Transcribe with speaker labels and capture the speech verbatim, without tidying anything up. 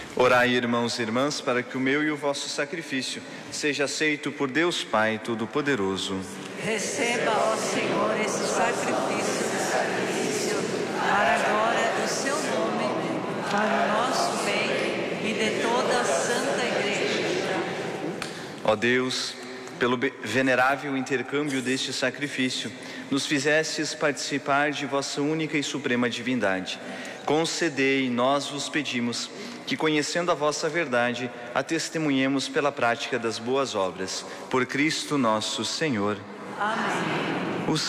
Speaker 1: Orai, irmãos e irmãs, para que o meu e o vosso sacrifício seja aceito por Deus Pai Todo-Poderoso.
Speaker 2: Receba, ó Senhor, esse sacrifício, para a glória do seu nome, para o nosso bem e de toda a Santa Igreja.
Speaker 1: Ó Deus, pelo venerável intercâmbio deste sacrifício, nos fizestes participar de vossa única e suprema divindade. Concedei, nós vos pedimos, que conhecendo a vossa verdade, a testemunhemos pela prática das boas obras. Por Cristo nosso Senhor.
Speaker 2: Amém.